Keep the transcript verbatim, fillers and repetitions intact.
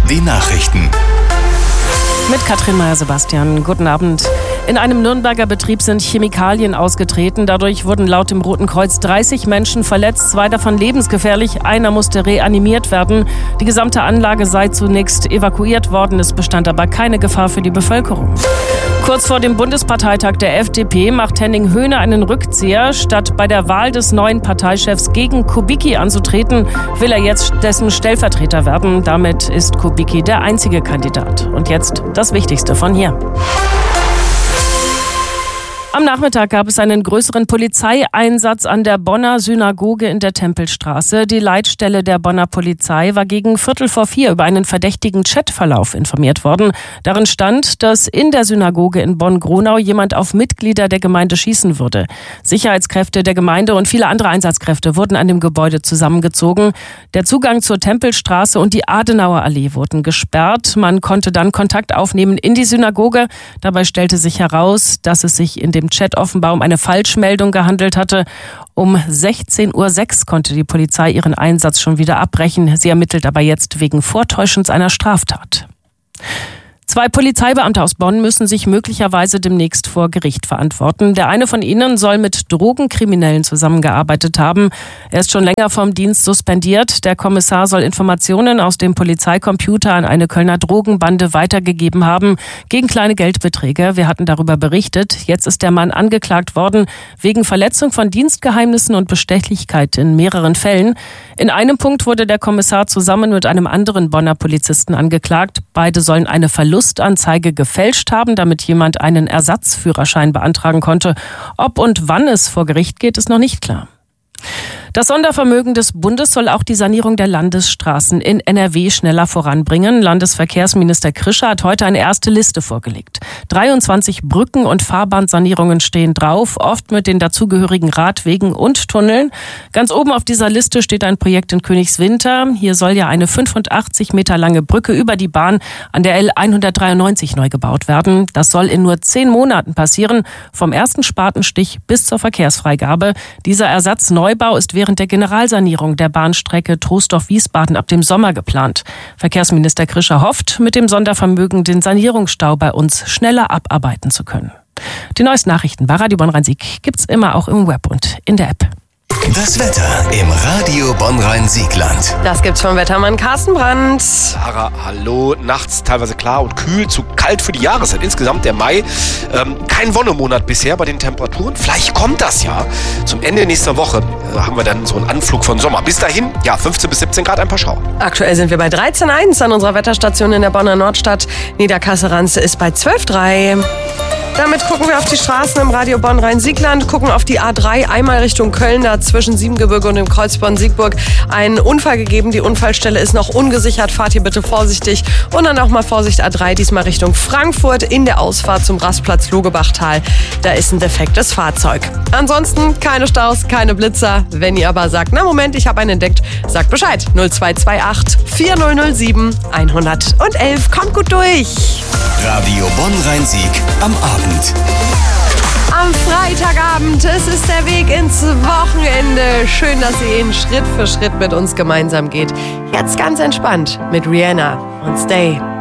Die Nachrichten. Mit Katrin Meyer-Sebastian. Guten Abend. In einem Nürnberger Betrieb sind Chemikalien ausgetreten. Dadurch wurden laut dem Roten Kreuz dreißig Menschen verletzt, zwei davon lebensgefährlich. Einer musste reanimiert werden. Die gesamte Anlage sei zunächst evakuiert worden. Es bestand aber keine Gefahr für die Bevölkerung. Kurz vor dem Bundesparteitag der F D P macht Henning Höhne einen Rückzieher. Statt bei der Wahl des neuen Parteichefs gegen Kubicki anzutreten, will er jetzt dessen Stellvertreter werden. Damit ist Kubicki der einzige Kandidat. Und jetzt das Wichtigste von hier. Am Nachmittag gab es einen größeren Polizeieinsatz an der Bonner Synagoge in der Tempelstraße. Die Leitstelle der Bonner Polizei war gegen Viertel vor vier über einen verdächtigen Chatverlauf informiert worden. Darin stand, dass in der Synagoge in Bonn-Gronau jemand auf Mitglieder der Gemeinde schießen würde. Sicherheitskräfte der Gemeinde und viele andere Einsatzkräfte wurden an dem Gebäude zusammengezogen. Der Zugang zur Tempelstraße und die Adenauer Allee wurden gesperrt. Man konnte dann Kontakt aufnehmen in die Synagoge. Dabei stellte sich heraus, dass es sich in dem Chat offenbar um eine Falschmeldung gehandelt hatte. Um sechzehn Uhr sechs konnte die Polizei ihren Einsatz schon wieder abbrechen. Sie ermittelt aber jetzt wegen Vortäuschens einer Straftat. Zwei Polizeibeamte aus Bonn müssen sich möglicherweise demnächst vor Gericht verantworten. Der eine von ihnen soll mit Drogenkriminellen zusammengearbeitet haben. Er ist schon länger vom Dienst suspendiert. Der Kommissar soll Informationen aus dem Polizeicomputer an eine Kölner Drogenbande weitergegeben haben, gegen kleine Geldbeträge. Wir hatten darüber berichtet. Jetzt ist der Mann angeklagt worden wegen Verletzung von Dienstgeheimnissen und Bestechlichkeit in mehreren Fällen. In einem Punkt wurde der Kommissar zusammen mit einem anderen Bonner Polizisten angeklagt. Beide sollen eine Verlustanzeige gefälscht haben, damit jemand einen Ersatzführerschein beantragen konnte. Ob und wann es vor Gericht geht, ist noch nicht klar. Das Sondervermögen des Bundes soll auch die Sanierung der Landesstraßen in N R W schneller voranbringen. Landesverkehrsminister Krischer hat heute eine erste Liste vorgelegt. dreiundzwanzig Brücken- und Fahrbahnsanierungen stehen drauf, oft mit den dazugehörigen Radwegen und Tunneln. Ganz oben auf dieser Liste steht ein Projekt in Königswinter. Hier soll ja eine fünfundachtzig Meter lange Brücke über die Bahn an der L hundertdreiundneunzig neu gebaut werden. Das soll in nur zehn Monaten passieren, vom ersten Spatenstich bis zur Verkehrsfreigabe. Dieser Ersatzneubau ist während der Generalsanierung der Bahnstrecke Troisdorf-Wiesbaden ab dem Sommer geplant. Verkehrsminister Krischer hofft, mit dem Sondervermögen den Sanierungsstau bei uns schneller abarbeiten zu können. Die neuesten Nachrichten bei Radio Bonn-Rhein-Sieg gibt's immer auch im Web und in der App. Das Wetter im Radio Bonn-Rhein-Siegland. Das gibt's vom Wettermann Carsten Brandt. Sarah, hallo. Nachts teilweise klar und kühl, zu kalt für die Jahreszeit. Insgesamt der Mai. Ähm, kein Wonnemonat bisher bei den Temperaturen. Vielleicht kommt das ja. Zum Ende nächster Woche äh, haben wir dann so einen Anflug von Sommer. Bis dahin, ja, fünfzehn bis siebzehn Grad, ein paar Schauer. Aktuell sind wir bei dreizehn Komma eins an unserer Wetterstation in der Bonner Nordstadt. Niederkassel-Ranze ist bei zwölf Komma drei. Damit gucken wir auf die Straßen im Radio Bonn-Rhein-Siegland, gucken auf die A drei, einmal Richtung Köln, da zwischen Siebengebirge und dem Kreuz Bonn-Siegburg einen Unfall gegeben. Die Unfallstelle ist noch ungesichert, fahrt hier bitte vorsichtig. Und dann auch mal Vorsicht A drei, diesmal Richtung Frankfurt in der Ausfahrt zum Rastplatz Logebachtal. Da ist ein defektes Fahrzeug. Ansonsten keine Staus, keine Blitzer. Wenn ihr aber sagt, na Moment, ich habe einen entdeckt, sagt Bescheid. null zwei zwei acht vier null null sieben eins null eins. Kommt gut durch. Radio Bonn-Rhein-Sieg am Abend. Am Freitagabend, es ist der Weg ins Wochenende. Schön, dass ihr ihn Schritt für Schritt mit uns gemeinsam geht. Jetzt ganz entspannt mit Rihanna und Stay.